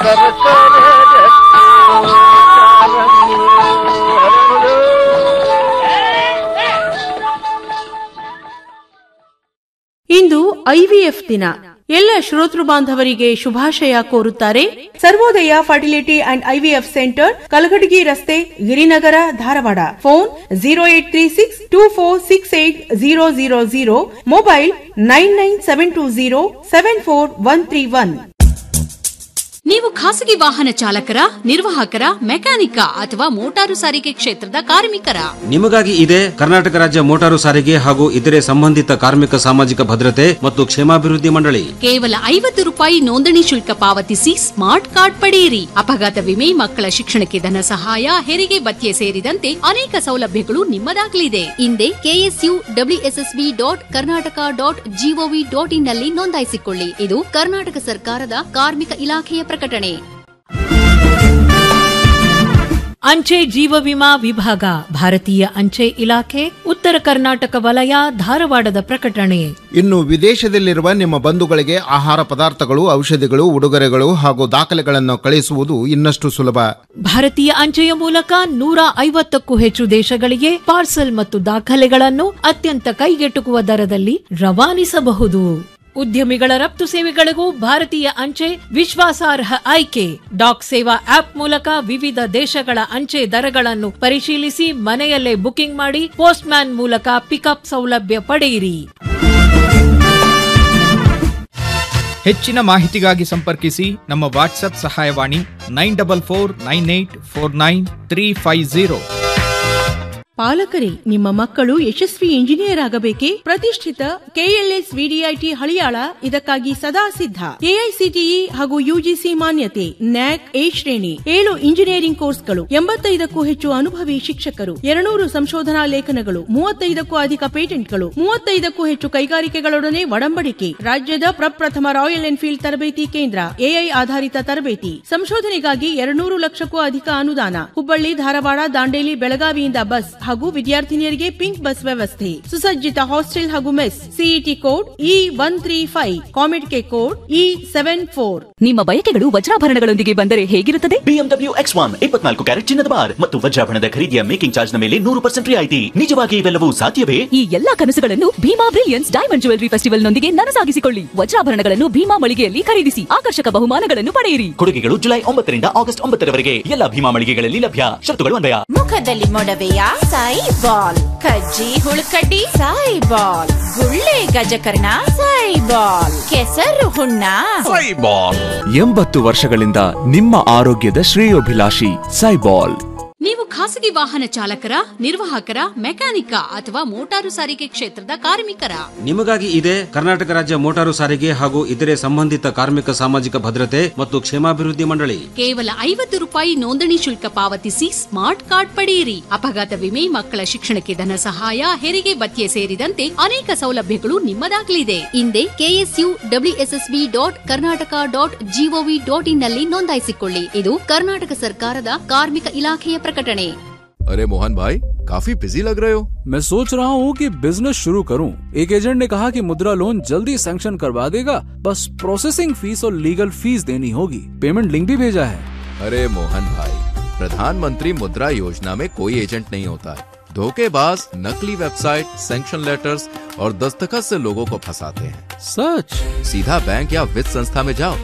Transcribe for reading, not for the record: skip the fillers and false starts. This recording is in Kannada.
ಇಂದು ಐವಿಎಫ್ ದಿನ. ಎಲ್ಲ ಶ್ರೋತೃ ಬಾಂಧವರಿಗೆ ಶುಭಾಶಯ ಕೋರುತ್ತಾರೆ ಸರ್ವೋದಯ fertility and IVF centre, Kalghatgi ರಸ್ತೆ, ಗಿರಿನಗರ, ಧಾರವಾಡ. Phone 0836246800, mobile 9972074131. ನೀವು ಖಾಸಗಿ ವಾಹನ ಚಾಲಕರ, ನಿರ್ವಾಹಕರ, ಮೆಕ್ಯಾನಿಕ ಅಥವಾ ಮೋಟಾರು ಸಾರಿಗೆ ಕ್ಷೇತ್ರದ ಕಾರ್ಮಿಕರ? ನಿಮಗಾಗಿ ಇದೆ ಕರ್ನಾಟಕ ರಾಜ್ಯ ಮೋಟಾರು ಸಾರಿಗೆ ಹಾಗೂ ಇತರೆ ಸಂಬಂಧಿತ ಕಾರ್ಮಿಕ ಸಾಮಾಜಿಕ ಭದ್ರತೆ ಮತ್ತು ಕ್ಷೇಮಾಭಿವೃದ್ಧಿ ಮಂಡಳಿ. ಕೇವಲ ₹50 ನೋಂದಣಿ ಶುಲ್ಕ ಪಾವತಿಸಿ ಸ್ಮಾರ್ಟ್ ಕಾರ್ಡ್ ಪಡೆಯಿರಿ. ಅಪಘಾತ ವಿಮೆ, ಮಕ್ಕಳ ಶಿಕ್ಷಣಕ್ಕೆ ಧನ ಸಹಾಯ, ಹೆರಿಗೆ ಭತ್ಯೆ ಸೇರಿದಂತೆ ಅನೇಕ ಸೌಲಭ್ಯಗಳು ನಿಮ್ಮದಾಗಲಿದೆ. ಹಿಂದೆ KSUWSSB.Karnataka.gov.in ನಲ್ಲಿ ನೋಂದಾಯಿಸಿಕೊಳ್ಳಿ. ಇದು ಕರ್ನಾಟಕ ಸರ್ಕಾರದ ಕಾರ್ಮಿಕ ಇಲಾಖೆಯ ಪ್ರಕಟಣೆ. ಅಂಚೆ ಜೀವ ವಿಮಾ ವಿಭಾಗ, ಭಾರತೀಯ ಅಂಚೆ ಇಲಾಖೆ, ಉತ್ತರ ಕರ್ನಾಟಕ ವಲಯ, ಧಾರವಾಡದ ಪ್ರಕಟಣೆ. ಇನ್ನು ವಿದೇಶದಲ್ಲಿರುವ ನಿಮ್ಮ ಬಂಧುಗಳಿಗೆ ಆಹಾರ ಪದಾರ್ಥಗಳು, ಔಷಧಿಗಳು, ಉಡುಗೊರೆಗಳು ಹಾಗೂ ದಾಖಲೆಗಳನ್ನು ಕಳುಹಿಸುವುದು ಇನ್ನಷ್ಟು ಸುಲಭ. ಭಾರತೀಯ ಅಂಚೆಯ ಮೂಲಕ 150ಕ್ಕೂ ಹೆಚ್ಚು ದೇಶಗಳಿಗೆ ಪಾರ್ಸಲ್ ಮತ್ತು ದಾಖಲೆಗಳನ್ನು ಅತ್ಯಂತ ಕೈಗೆಟುಕುವ ದರದಲ್ಲಿ ರವಾನಿಸಬಹುದು. ಉದ್ಯಮಿಗಳ ರಫ್ತು ಸೇವೆಗಳಿಗೂ ಭಾರತೀಯ ಅಂಚೆ ವಿಶ್ವಾಸಾರ್ಹ ಆಯ್ಕೆ. ಡಾಕ್ ಸೇವಾ ಆಪ್ ಮೂಲಕ ವಿವಿಧ ದೇಶಗಳ ಅಂಚೆ ದರಗಳನ್ನು ಪರಿಶೀಲಿಸಿ ಮನೆಯಲ್ಲೇ ಬುಕಿಂಗ್ ಮಾಡಿ ಪೋಸ್ಟ್ ಮ್ಯಾನ್ ಮೂಲಕ ಪಿಕಪ್ ಸೌಲಭ್ಯ ಪಡೆಯಿರಿ. ಹೆಚ್ಚಿನ ಮಾಹಿತಿಗಾಗಿ ಸಂಪರ್ಕಿಸಿ ನಮ್ಮ ವಾಟ್ಸ್ಆಪ್ ಸಹಾಯವಾಣಿ 9449849350. ಪಾಲಕರೇ, ನಿಮ್ಮ ಮಕ್ಕಳು ಯಶಸ್ವಿ ಇಂಜಿನಿಯರ್ ಆಗಬೇಕೇ? ಪ್ರತಿಷ್ಠಿತ ಕೆಎಲ್ಎಸ್ ವಿಡಿಐಟಿ ಹಳಿಯಾಳ ಇದಕ್ಕಾಗಿ ಸದಾ ಸಿದ್ಧ. ಎಐಸಿಟಿಇ ಹಾಗೂ ಯುಜಿಸಿ ಮಾನ್ಯತೆ, ನ್ಯಾಕ್ ಎ ಶ್ರೇಣಿ, 7 ಇಂಜಿನಿಯರಿಂಗ್ ಕೋರ್ಸ್ಗಳು, 85ಕ್ಕೂ ಹೆಚ್ಚು ಅನುಭವಿ ಶಿಕ್ಷಕರು, 200 ಸಂಶೋಧನಾ ಲೇಖನಗಳು, 35ಕ್ಕೂ ಅಧಿಕ ಪೇಟೆಂಟ್ಗಳು, 35ಕ್ಕೂ ಹೆಚ್ಚು ಕೈಗಾರಿಕೆಗಳೊಡನೆ ಒಡಂಬಡಿಕೆ. ರಾಜ್ಯದ ಪ್ರಪ್ರಥಮ ರಾಯಲ್ ಎನ್ಫೀಲ್ಡ್ ತರಬೇತಿ ಕೇಂದ್ರ, ಎಐ ಆಧಾರಿತ ತರಬೇತಿ, ಸಂಶೋಧನೆಗಾಗಿ 200 ಲಕ್ಷಕ್ಕೂ ಅಧಿಕ ಅನುದಾನ. ಹುಬ್ಬಳ್ಳಿ, ಧಾರವಾಡ, ದಾಂಡೇಲಿ, ಬೆಳಗಾವಿಯಿಂದ ಬಸ್ ಹಾಗೂ ವಿದ್ಯಾರ್ಥಿನಿಯರಿಗೆ ಪಿಂಕ್ ಬಸ್ ವ್ಯವಸ್ಥೆ. ಸುಸಜ್ಜಿತ ಹಾಸ್ಟೆಲ್ ಹಾಗೂ mess. CET code E135, COMEDK code E74. ನಿಮ್ಮ ಬಯಕೆಗಳು ವಜ್ರಾಭರಣಗಳೊಂದಿಗೆ ಬಂದರೆ ಹೇಗಿರುತ್ತದೆ? BMW X1 24 ಕ್ಯಾರೆಟ್ ಚಿನ್ನದ ಬಾರ್ ಮತ್ತು ವಜ್ರಾಭರಣದ ಖರೀದಿಯ ಮೇಕಿಂಗ್ ಚಾರ್ಜ್ ನ ಮೇಲೆ 100% ರಿಯಾಯಿತಿ. ನಿಜವಾಗಿ ಇವೆಲ್ಲವೂ ಸಾಧ್ಯವೇ? ಈ ಎಲ್ಲಾ ಕನಸುಗಳನ್ನು Bima brilliance diamond jewellery festival ನೊಂದಿಗೆ ನನಸಾಗಿಸಿಕೊಳ್ಳಿ. ವಜ್ರಾಭರಣಗಳನ್ನು ಭೀಮಾ ಮಳಿಗೆಯಲ್ಲಿ ಖರೀದಿಸಿ ಆಕರ್ಷಕ ಬಹುಮಾನಗಳನ್ನು ಪಡೆಯಿರಿ. ಕೊಡುಗೆಗಳು ಜುಲೈ 9 ರಿಂದ ಆಗಸ್ಟ್ 9 ರವರೆಗೆ ಎಲ್ಲ ಭೀಮಾ ಮಳಿಗೆಗಳಲ್ಲಿ ಲಭ್ಯ. ಶರತ್ತುಗಳು ಅನ್ವಯ. ಮುಖದಲ್ಲಿ ಮೊಡವೆಯ ಸಾಯಿಬಾಲ್, ಕಜ್ಜಿ ಹುಳುಕಡ್ಡಿ ಸಾಯಿಬಾಲ್, ಗುಳ್ಳೆ ಗಜಕರ್ಣ ಸಾಯಿಬಾಲ್, ಕೆಸರು ಹುಣ್ಣ ಸಾಯಿಬಾಲ್. 80 ವರ್ಷಗಳಿಂದ ನಿಮ್ಮ ಆರೋಗ್ಯದ ಶ್ರೇಯೋಭಿಲಾಷಿ ಸಾಯಿಬಾಲ್. ನೀವು ಖಾಸಗಿ ವಾಹನ ಚಾಲಕರ, ನಿರ್ವಾಹಕರ, ಮೆಕ್ಯಾನಿಕ ಅಥವಾ ಮೋಟಾರು ಸಾರಿಗೆ ಕ್ಷೇತ್ರದ ಕಾರ್ಮಿಕರ? ನಿಮಗಾಗಿ ಇದೆ ಕರ್ನಾಟಕ ರಾಜ್ಯ ಮೋಟಾರು ಸಾರಿಗೆ ಹಾಗೂ ಇತರೆ ಸಂಬಂಧಿತ ಕಾರ್ಮಿಕ ಸಾಮಾಜಿಕ ಭದ್ರತೆ ಮತ್ತು ಕ್ಷೇಮಾಭಿವೃದ್ಧಿ ಮಂಡಳಿ. ಕೇವಲ ₹50 ನೋಂದಣಿ ಶುಲ್ಕ ಪಾವತಿಸಿ ಸ್ಮಾರ್ಟ್ ಕಾರ್ಡ್ ಪಡೆಯಿರಿ. ಅಪಘಾತ ವಿಮೆ, ಮಕ್ಕಳ ಶಿಕ್ಷಣಕ್ಕೆ ಧನ ಸಹಾಯ, ಹೆರಿಗೆ ಭತ್ಯೆ ಸೇರಿದಂತೆ ಅನೇಕ ಸೌಲಭ್ಯಗಳು ನಿಮ್ಮದಾಗಲಿದೆ. ಹಿಂದೆ KSUWSSB.Karnataka.gov.in ನಲ್ಲಿ ನೋಂದಾಯಿಸಿಕೊಳ್ಳಿ. ಇದು ಕರ್ನಾಟಕ ಸರ್ಕಾರದ ಕಾರ್ಮಿಕ ಇಲಾಖೆಯ ಪ್ರಕಟಣೆ. अरे मोहन भाई, काफी बिजी लग रहे हो। मैं सोच रहा हूँ कि बिजनेस शुरू करूँ। एक एजेंट ने कहा कि मुद्रा लोन जल्दी सैंक्शन करवा देगा, बस प्रोसेसिंग फीस और लीगल फीस देनी होगी। पेमेंट लिंक भी भेजा है। अरे मोहन भाई, प्रधानमंत्री मुद्रा योजना में कोई एजेंट नहीं होता है। धोखेबाज नकली वेबसाइट, सैंक्शन लेटर्स और दस्तखत से लोगों को फंसाते हैं। सच? सीधा बैंक या वित्त संस्था में जाओ,